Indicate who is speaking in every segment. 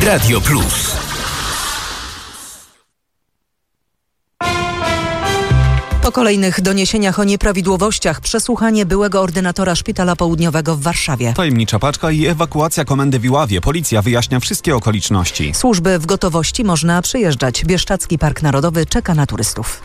Speaker 1: Radio Plus.
Speaker 2: Po kolejnych doniesieniach o nieprawidłowościach przesłuchanie byłego ordynatora Szpitala Południowego w Warszawie.
Speaker 3: Tajemnicza paczka i ewakuacja komendy w Iławie. Policja wyjaśnia wszystkie okoliczności.
Speaker 2: Służby w gotowości, można przyjeżdżać. Bieszczadzki Park Narodowy czeka na turystów.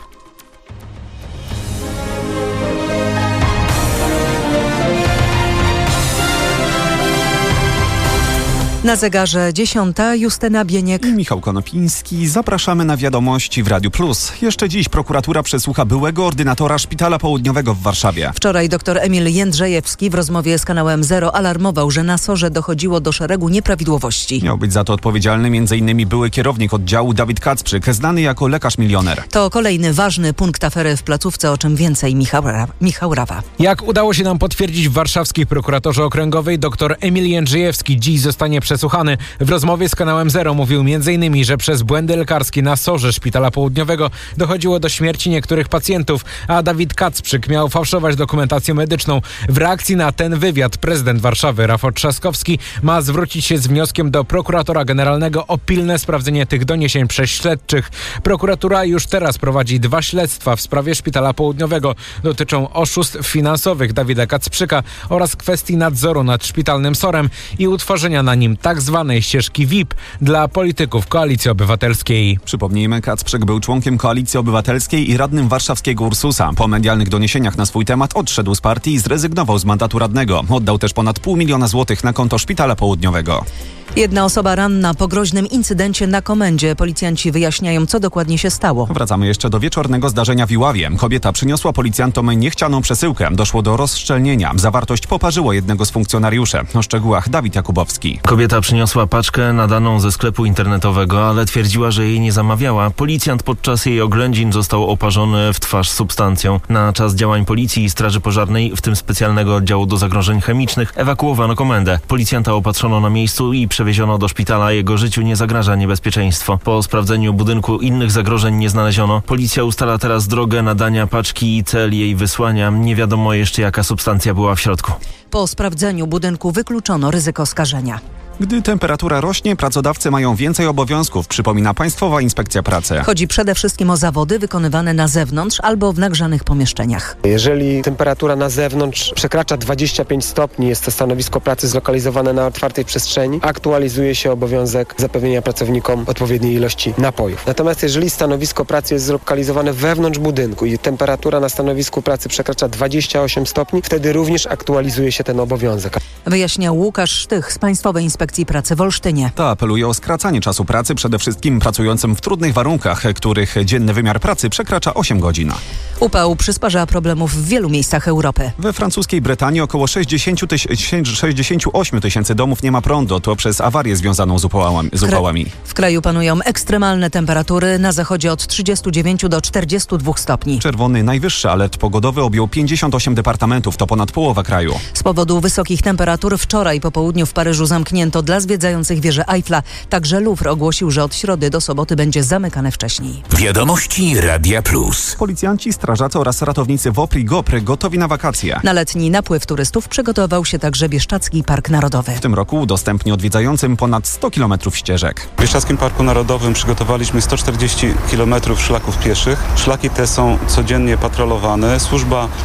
Speaker 2: Na zegarze 10. Justyna Bieniek
Speaker 3: i Michał Konopiński. Zapraszamy na wiadomości w Radiu Plus. Jeszcze dziś prokuratura przesłucha byłego ordynatora Szpitala Południowego w Warszawie.
Speaker 2: Wczoraj dr Emil Jędrzejewski w rozmowie z kanałem Zero alarmował, że na SOR-ze dochodziło do szeregu nieprawidłowości.
Speaker 3: Miał być za to odpowiedzialny m.in. były kierownik oddziału Dawid Kacprzyk, znany jako lekarz milioner.
Speaker 2: To kolejny ważny punkt afery w placówce, o czym więcej Michał Rawa.
Speaker 4: Jak udało się nam potwierdzić w warszawskiej prokuraturze okręgowej, dr Emil Jędrzejewski dziś zostanie przesłuchany. W rozmowie z kanałem Zero mówił m.in., że przez błędy lekarskie na SOR-ze Szpitala Południowego dochodziło do śmierci niektórych pacjentów, a Dawid Kacprzyk miał fałszować dokumentację medyczną. W reakcji na ten wywiad prezydent Warszawy Rafał Trzaskowski ma zwrócić się z wnioskiem do prokuratora generalnego o pilne sprawdzenie tych doniesień przez śledczych. Prokuratura już teraz prowadzi 2 śledztwa w sprawie Szpitala Południowego. Dotyczą oszustw finansowych Dawida Kacprzyka oraz kwestii nadzoru nad szpitalnym SOR-em i utworzenia na nim tak zwanej ścieżki VIP dla polityków Koalicji Obywatelskiej.
Speaker 3: Przypomnijmy, Kacprzyk był członkiem Koalicji Obywatelskiej i radnym warszawskiego Ursusa. Po medialnych doniesieniach na swój temat odszedł z partii i zrezygnował z mandatu radnego. Oddał też ponad 500 000 złotych na konto Szpitala Południowego.
Speaker 2: Jedna osoba ranna po groźnym incydencie na komendzie. Policjanci wyjaśniają, co dokładnie się stało.
Speaker 3: Wracamy jeszcze do wieczornego zdarzenia w Iławie. Kobieta przyniosła policjantom niechcianą przesyłkę. Doszło do rozszczelnienia. Zawartość poparzyło jednego z funkcjonariuszy. O szczegółach Dawid Jakubowski.
Speaker 5: Kobieta przyniosła paczkę nadaną ze sklepu internetowego, ale twierdziła, że jej nie zamawiała. Policjant podczas jej oględzin został oparzony w twarz substancją. Na czas działań policji i straży pożarnej, w tym specjalnego oddziału do zagrożeń chemicznych, ewakuowano komendę. Policjanta opatrzono na miejscu i przewieziono do szpitala. Jego życiu nie zagraża niebezpieczeństwo. Po sprawdzeniu budynku innych zagrożeń nie znaleziono. Policja ustala teraz drogę nadania paczki i cel jej wysłania. Nie wiadomo jeszcze, jaka substancja była w środku.
Speaker 2: Po sprawdzeniu budynku wykluczono ryzyko skażenia.
Speaker 3: Gdy temperatura rośnie, pracodawcy mają więcej obowiązków, przypomina Państwowa Inspekcja Pracy.
Speaker 2: Chodzi przede wszystkim o zawody wykonywane na zewnątrz albo w nagrzanych pomieszczeniach.
Speaker 6: Jeżeli temperatura na zewnątrz przekracza 25 stopni, jest to stanowisko pracy zlokalizowane na otwartej przestrzeni, aktualizuje się obowiązek zapewnienia pracownikom odpowiedniej ilości napojów. Natomiast jeżeli stanowisko pracy jest zlokalizowane wewnątrz budynku i temperatura na stanowisku pracy przekracza 28 stopni, wtedy również aktualizuje się ten obowiązek.
Speaker 2: Wyjaśniał Łukasz Sztych z Państwowej Inspekcji Pracy w Olsztynie.
Speaker 3: Ta apeluje o skracanie czasu pracy przede wszystkim pracującym w trudnych warunkach, których dzienny wymiar pracy przekracza 8 godzin.
Speaker 2: Upał przysparza problemów w wielu miejscach Europy.
Speaker 3: We francuskiej Brytanii około 68 tysięcy domów nie ma prądu. To przez awarię związaną z upałami.
Speaker 2: W kraju panują ekstremalne temperatury. Na zachodzie od 39 do 42 stopni.
Speaker 3: Czerwony najwyższy alert pogodowy objął 58 departamentów. To ponad połowa kraju.
Speaker 2: Z powodu wysokich temperatur wczoraj po południu w Paryżu zamknięto dla zwiedzających wieżę Eiffla. Także Louvre ogłosił, że od środy do soboty będzie zamykane wcześniej.
Speaker 1: Wiadomości Radia Plus.
Speaker 3: Policjanci, strażacy oraz ratownicy WOPR i GOPR gotowi na wakacje.
Speaker 2: Na letni napływ turystów przygotował się także Bieszczadzki Park Narodowy.
Speaker 3: W tym roku udostępni odwiedzającym ponad 100 km ścieżek.
Speaker 7: W Bieszczadzkim Parku Narodowym przygotowaliśmy 140 km szlaków pieszych. Szlaki te są codziennie patrolowane. Służba